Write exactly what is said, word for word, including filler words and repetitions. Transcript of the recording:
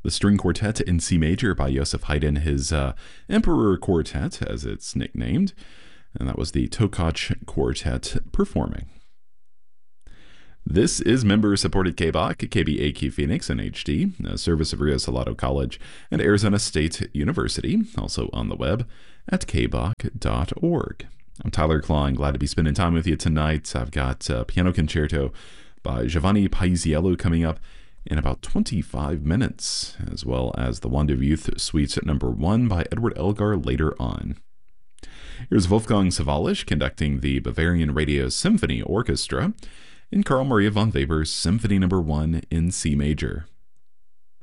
The String Quartet in C Major by Joseph Haydn, his uh, Emperor Quartet, as it's nicknamed. And that was the Tokach Quartet performing. This is member-supported K B A Q, K B A Q Phoenix in H D, a service of Rio Salado College and Arizona State University, also on the web at k b a q dot org. I'm Tyler Klein, glad to be spending time with you tonight. I've got a piano concerto by Giovanni Paisiello coming up in about twenty-five minutes, as well as the Wand of Youth Suite number one by Edward Elgar later on. Here's Wolfgang Sawallisch conducting the Bavarian Radio Symphony Orchestra in Carl Maria von Weber's Symphony number one in C Major.